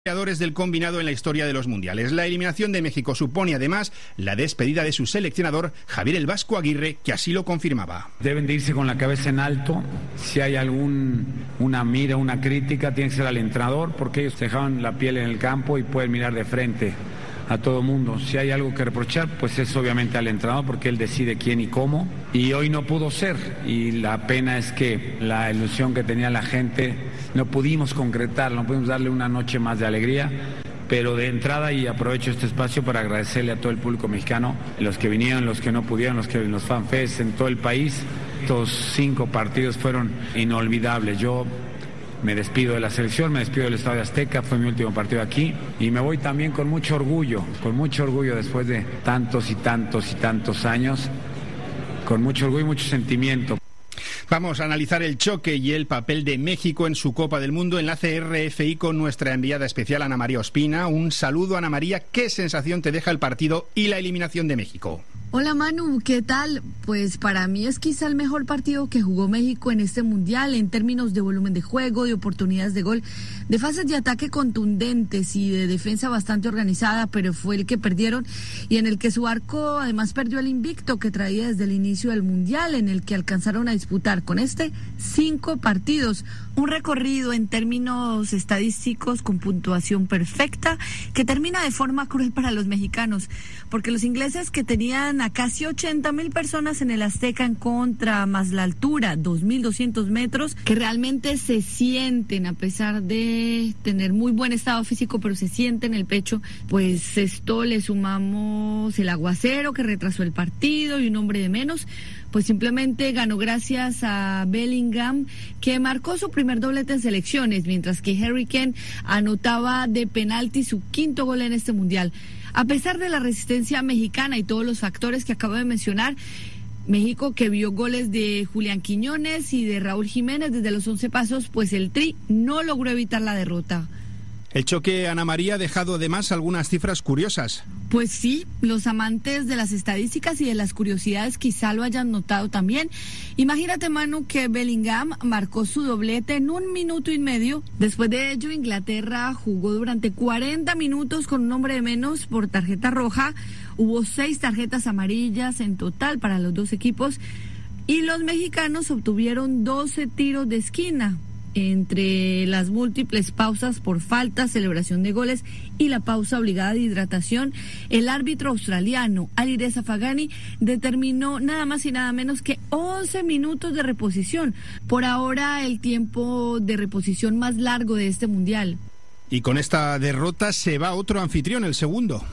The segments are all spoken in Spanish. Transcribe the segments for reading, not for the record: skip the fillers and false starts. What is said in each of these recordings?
Creadores del combinado en la historia de los mundiales. La eliminación de México supone además la despedida de su seleccionador Javier el Vasco Aguirre, que así lo confirmaba. Deben de irse con la cabeza en alto. Si hay una mira, una crítica, tiene que ser al entrenador, porque ellos dejaban la piel en el campo y pueden mirar de frente a todo mundo. Si hay algo que reprochar, pues es obviamente al entrenador, porque él decide quién y cómo, y hoy no pudo ser, y la pena es que la ilusión que tenía la gente no pudimos concretar, no pudimos darle una noche más de alegría. Pero de entrada, y aprovecho este espacio para agradecerle a todo el público mexicano, los que vinieron, los que no pudieron, los fanfests en todo el país. Estos 5 partidos fueron inolvidables. Yo me despido de la selección, me despido del Estadio Azteca, fue mi último partido aquí, y me voy también con mucho orgullo después de tantos y tantos y tantos años, con mucho orgullo y mucho sentimiento. Vamos a analizar el choque y el papel de México en su Copa del Mundo. Enlace RFI con nuestra enviada especial Ana María Ospina. Un saludo, Ana María. ¿Qué sensación te deja el partido y la eliminación de México? Hola Manu, ¿qué tal? Pues para mí es quizá el mejor partido que jugó México en este mundial en términos de volumen de juego, de oportunidades de gol, de fases de ataque contundentes y de defensa bastante organizada, pero fue el que perdieron y en el que su arco además perdió el invicto que traía desde el inicio del mundial, en el que alcanzaron a disputar con 5 partidos, un recorrido en términos estadísticos con puntuación perfecta que termina de forma cruel para los mexicanos, porque los ingleses, que tenían a casi 80,000 personas en el Azteca en contra, más la altura, 2,200 metros, que realmente se sienten, a pesar de tener muy buen estado físico, pero se sienten en el pecho, pues esto le sumamos el aguacero que retrasó el partido y un hombre de menos, pues simplemente ganó gracias a Bellingham, que marcó su primer doblete en selecciones, mientras que Harry Kane anotaba de penalti su 5º gol en este mundial. A pesar de la resistencia mexicana y todos los factores que acabo de mencionar, México, que vio goles de Julián Quiñones y de Raúl Jiménez desde los 11 pasos, pues el Tri no logró evitar la derrota. El choque, Ana María, ha dejado además algunas cifras curiosas. Pues sí, los amantes de las estadísticas y de las curiosidades quizá lo hayan notado también. Imagínate, Manu, que Bellingham marcó su doblete en 1 minuto y medio. Después de ello, Inglaterra jugó durante 40 minutos con un hombre de menos por tarjeta roja. Hubo 6 tarjetas amarillas en total para los 2 equipos. Y los mexicanos obtuvieron 12 tiros de esquina. Entre las múltiples pausas por falta, celebración de goles y la pausa obligada de hidratación, el árbitro australiano Alireza Fagani determinó nada más y nada menos que 11 minutos de reposición. Por ahora, el tiempo de reposición más largo de este mundial. Y con esta derrota se va otro anfitrión, el segundo.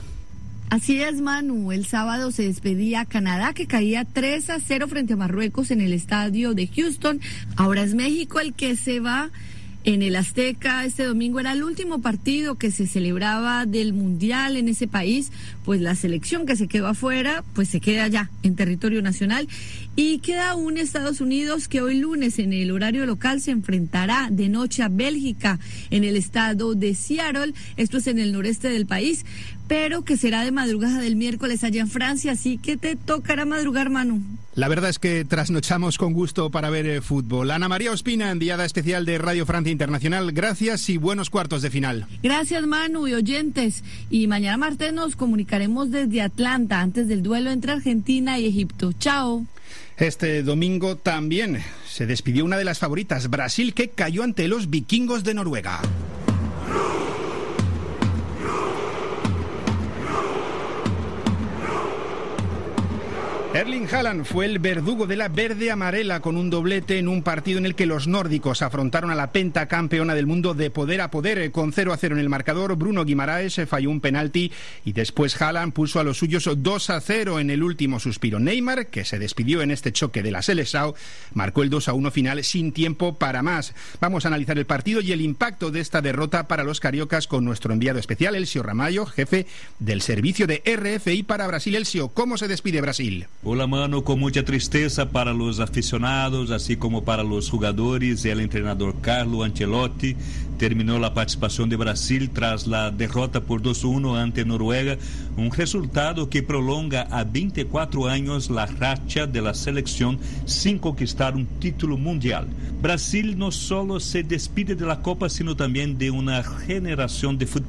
Así es, Manu. El sábado se despedía Canadá, que caía 3-0 frente a Marruecos en el estadio de Houston. Ahora es México el que se va en el Azteca. Este domingo era el último partido que se celebraba del Mundial en ese país. Pues la selección que se quedó afuera, pues se queda ya en territorio nacional. Y queda aún Estados Unidos, que hoy lunes en el horario local se enfrentará de noche a Bélgica en el estado de Seattle. Esto es en el noreste del país, pero que será de madrugada del miércoles allá en Francia, así que te tocará madrugar, Manu. La verdad es que trasnochamos con gusto para ver fútbol. Ana María Ospina, enviada especial de Radio Francia Internacional, gracias y buenos cuartos de final. Gracias, Manu y oyentes. Y mañana martes nos comunicaremos desde Atlanta, antes del duelo entre Argentina y Egipto. Chao. Este domingo también se despidió una de las favoritas, Brasil, que cayó ante los vikingos de Noruega. Erling Haaland fue el verdugo de la verde-amarela con un doblete en un partido en el que los nórdicos afrontaron a la pentacampeona del mundo de poder a poder. Con 0-0 en el marcador, Bruno Guimaraes falló un penalti y después Haaland puso a los suyos 2-0 en el último suspiro. Neymar, que se despidió en este choque de la Seleção, marcó el 2-1 final sin tiempo para más. Vamos a analizar el partido y el impacto de esta derrota para los cariocas con nuestro enviado especial, Elcio Ramallo, jefe del servicio de RFI para Brasil. Elcio, ¿cómo se despide Brasil? Hola, mano, con mucha tristeza para los aficionados, así como para los jugadores. El entrenador Carlo Ancelotti terminó la participación de Brasil tras la derrota por 2-1 ante Noruega, un resultado que prolonga a 24 años la racha de la selección sin conquistar un título mundial. Brasil no solo se despide de la Copa, sino también de una generación de futbolistas